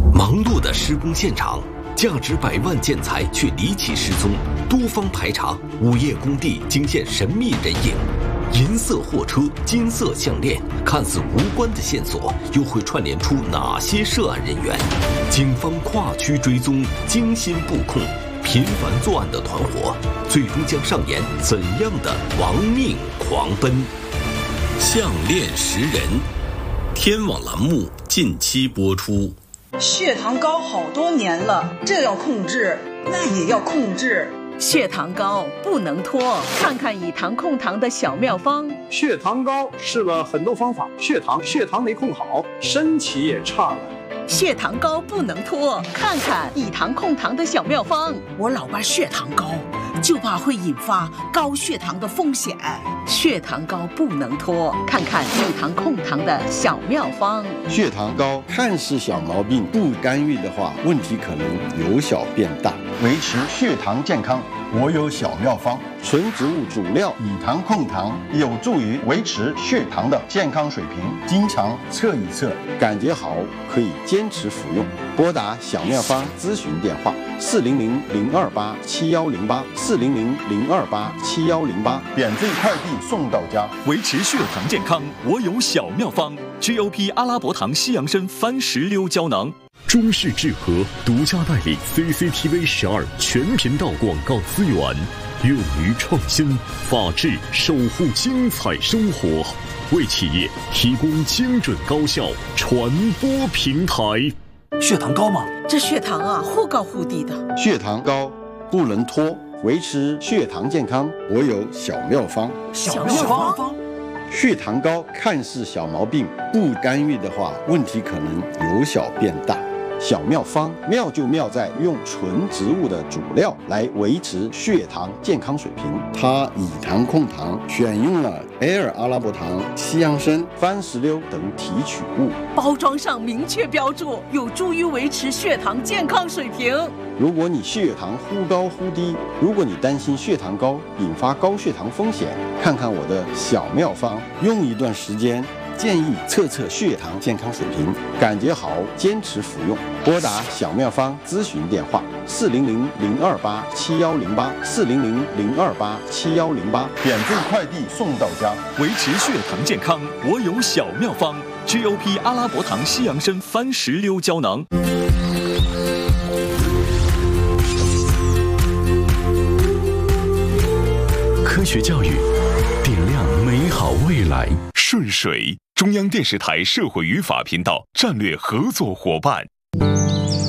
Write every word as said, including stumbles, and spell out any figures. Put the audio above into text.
忙碌的施工现场，价值百万建材却离奇失踪，多方排查，午夜工地惊现神秘人影。银色货车、金色项链，看似无关的线索，又会串联出哪些涉案人员？警方跨区追踪，精心布控，频繁作案的团伙，最终将上演怎样的亡命狂奔？项链识人，天网栏目近期播出。 血糖高好多年了，这要控制，那也要控制。 血糖高不能拖，看看以糖控糖的小妙方。 血糖高试了很多方法，血糖血糖没控好，身体也差了。 血糖高不能拖，看看以糖控糖的小妙方。 我老爸血糖高，就怕会引发高血糖的风险。 血糖高不能拖，看看以糖控糖的小妙方。 血糖高看似小毛病，不干预的话，问题可能由小变大。维持血糖健康，我有小妙方。纯植物主料以糖控糖，有助于维持血糖的健康水平。经常测一测，感觉好可以坚持服用。拨打小妙方咨询电话：四零零零二八七幺零八，四零零零二八七幺零八，免费快递送到家。 维持血糖健康，我有小妙方。G O P 阿拉伯糖西洋参番石榴胶囊。 中式智和独家代理 C C T V 十二全频道广告资源，勇于创新，法治守护精彩生活，为企业提供精准高效传播平台。 血糖高吗？ 这血糖啊，忽高忽低的。 血糖高不能拖，维持血糖健康，我有小妙方。 小妙方。 血糖高看似小毛病，不干预的话，问题可能由小变大。小妙方妙就妙在用纯植物的主料来维持血糖健康水平。它以糖控糖，选用了 Air 阿拉伯糖、西洋参、番石榴等提取物， 包装上明确标注，有助于维持血糖健康水平。 如果你血糖忽高忽低，如果你担心血糖高引发高血糖风险，看看我的小妙方，用一段时间，建议测测血糖健康水平，感觉好坚持服用。拨打小妙方咨询电话：四零零零二八七幺零八，四零零零二八七幺零八，免费快递送到家。 维持血糖健康，我有小妙方。G O P 阿拉伯糖西洋参番石榴胶囊。 科学教育，点亮美好未来。 顺水，中央电视台社会与法频道战略合作伙伴。